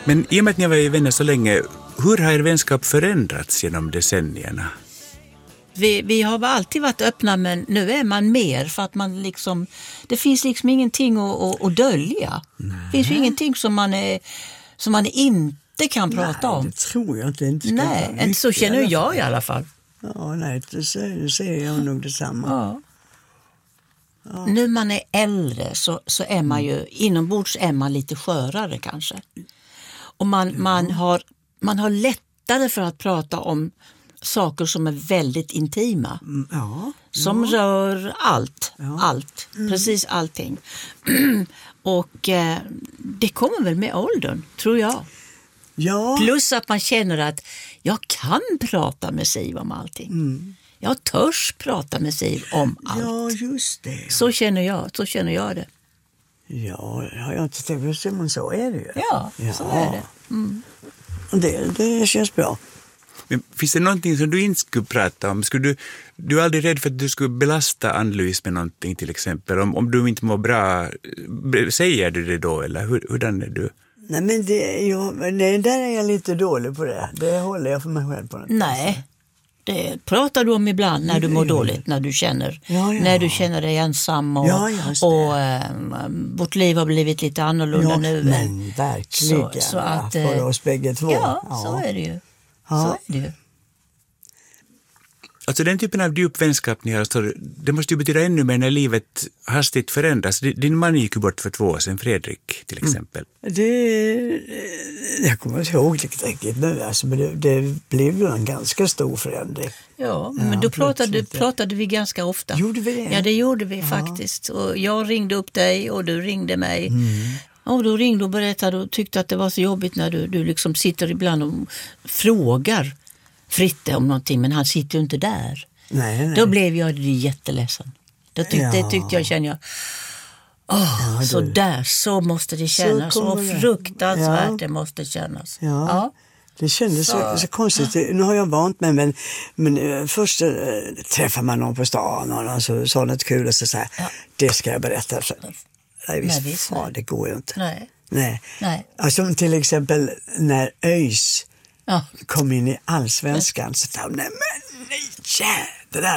Men i och med att ni har varit vänner så länge, hur har er vänskap förändrats genom decennierna? Vi har alltid varit öppna, men nu är man mer för att man liksom, det finns liksom ingenting att dölja. Det finns ju ingenting som man inte kan prata om. Det tror jag inte. Nej, inte så känner jag i alla fall. Ja, nej, det ser jag nog detsamma. Ja. Ja. Nu man är äldre så är man ju, inombords är man lite skörare kanske. Och man har lättare för att prata om saker som är väldigt intima. Som rör allt. Precis allting. Och det kommer väl med åldern, tror jag. Ja. Plus att man känner att jag kan prata med Siv om allting. Jag törs prata med Siv om allt. Ja, just det. Så känner jag det. Ja, jag har inte tänkt på, men så är det ju. Ja, så är det. Det känns bra. Men finns det någonting som du inte skulle prata om? Du är aldrig rädd för att du skulle belasta Ann-Louise med någonting till exempel? Om du inte mår bra, säger du det då eller hurdan är du? Nej, men det där är jag lite dålig på det. Det håller jag för mig själv på. Nej, det pratar du om ibland när du mår dåligt, när du känner när du känner dig ensam och vårt liv har blivit lite annorlunda nu. Men verkligen, så att, för oss bägge två. Ja, så är det ju. Så är det ju. Alltså den typen av djup vänskap ni har, så det måste ju betyda ännu mer när livet hastigt förändras. Din man gick ju bort för 2 år sedan, Fredrik till exempel. Jag kommer inte ihåg riktigt nu, alltså, men det blev ju en ganska stor förändring. Ja, men då pratade vi ganska ofta. Gjorde vi det? Ja, det gjorde vi faktiskt. Och jag ringde upp dig och du ringde mig. Och då ringde och berättade och tyckte att det var så jobbigt när du liksom sitter ibland och frågar Fritte om någonting, men han sitter ju inte där. Nej. Då blev jag jätteledsen. Det tyckte jag, känner jag. Så måste det kännas. Så fruktansvärt det måste kännas. Ja. Det kändes så konstigt. Nu har jag vant mig, men först träffar man någon på stan och någon så sa något kul och så här, det ska jag berätta. Nej, visst, det går ju inte. Nej. Alltså till exempel när ÖIS kom in i Allsvenskan så sa nej, det